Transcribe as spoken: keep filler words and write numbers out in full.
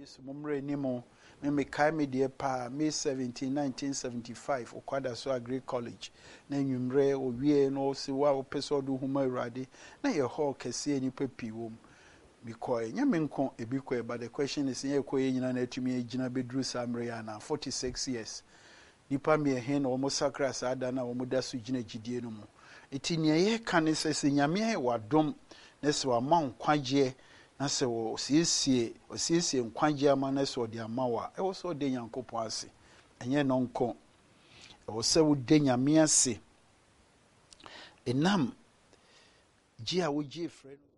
Yesu mumre nimo me me kai me de pa May seventeenth nineteen seventy-five okwada so Agri College na nwumre owie no se wa opeso do huma urade na ye hall kese ni papi wom because nya me nko ebi ko but the question is ye ko ye nyina na atumi agina bedru samre ya na forty-six years nipa me he na omo sakra sa ada na omo da so gina gidie no mu eti ne ye kan sese nyame wadom na se wa ma nkwaje na se wo siesie o siesie nkwaje ama na se odi ama wa e wo so de Nyankopon ase enye no nko e wo se wo de nyame ase enam ji a wo ji frɛ